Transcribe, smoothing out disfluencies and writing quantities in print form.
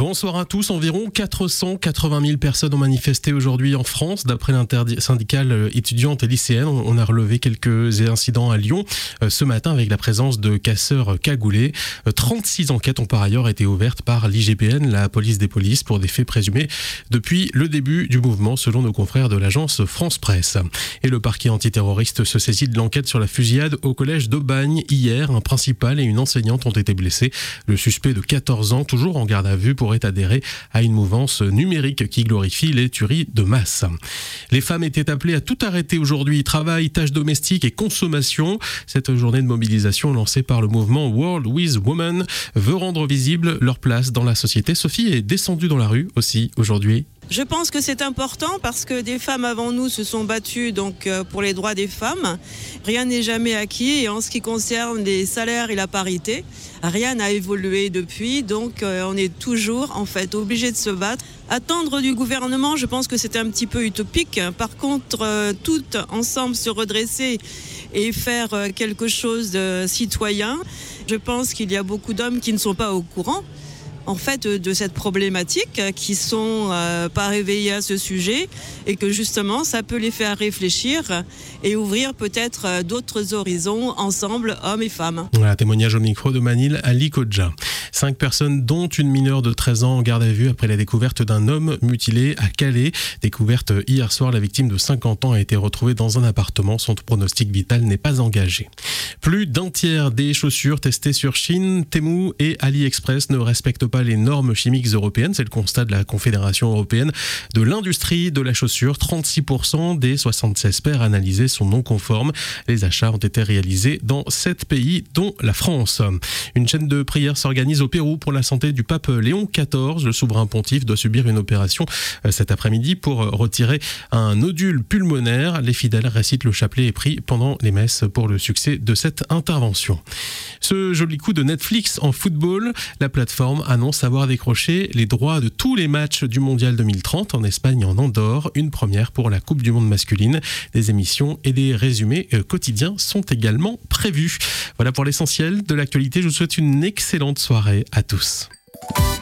Bonsoir à tous. Environ 480 000 personnes ont manifesté aujourd'hui en France. D'après l'intersyndicale étudiante et lycéenne, on a relevé quelques incidents à Lyon ce matin avec la présence de casseurs cagoulés. 36 enquêtes ont par ailleurs été ouvertes par l'IGPN, la police des polices, pour des faits présumés depuis le début du mouvement, selon nos confrères de l'agence France Presse. Et le parquet antiterroriste se saisit de l'enquête sur la fusillade au collège d'Aubagne. Hier, un principal et une enseignante ont été blessés. Le suspect de 14 ans, toujours en garde à vue, pourrait adhérer à une mouvance numérique qui glorifie les tueries de masse. Les femmes étaient appelées à tout arrêter aujourd'hui. Travail, tâches domestiques et consommation. Cette journée de mobilisation lancée par le mouvement World with Women veut rendre visible leur place dans la société. Sophie est descendue dans la rue aussi aujourd'hui. Je pense que c'est important parce que des femmes avant nous se sont battues pour les droits des femmes. Rien n'est jamais acquis et en ce qui concerne les salaires et la parité, rien n'a évolué depuis. Donc on est toujours obligé de se battre. Attendre du gouvernement, je pense que c'est un petit peu utopique. Par contre, toutes ensemble se redresser et faire quelque chose de citoyen, je pense qu'il y a beaucoup d'hommes qui ne sont pas au courant de cette problématique, qui sont pas réveillés à ce sujet et que justement ça peut les faire réfléchir et ouvrir peut-être d'autres horizons ensemble, hommes et femmes. Voilà, témoignage au micro de Manil Ali Kodja. 5 personnes, dont une mineure de 13 ans en garde à vue après la découverte d'un homme mutilé à Calais. Découverte hier soir, la victime de 50 ans a été retrouvée dans un appartement. Son pronostic vital n'est pas engagé. Plus d'un tiers des chaussures testées sur Chine, Temu et AliExpress ne respectent pas les normes chimiques européennes. C'est le constat de la Confédération européenne de l'industrie de la chaussure. 36% des 76 paires analysées sont non conformes. Les achats ont été réalisés dans 7 pays, dont la France. Une chaîne de prières s'organise au Pérou pour la santé du pape Léon XIV. Le souverain pontife doit subir une opération cet après-midi pour retirer un nodule pulmonaire. Les fidèles récitent le chapelet et prient pendant les messes pour le succès de cette intervention. Ce joli coup de Netflix en football, la plateforme annonce avoir décroché les droits de tous les matchs du Mondial 2030 en Espagne et en Andorre. Une première pour la Coupe du Monde masculine. Des émissions et des résumés quotidiens sont également prévus. Voilà pour l'essentiel de l'actualité. Je vous souhaite une excellente soirée à tous.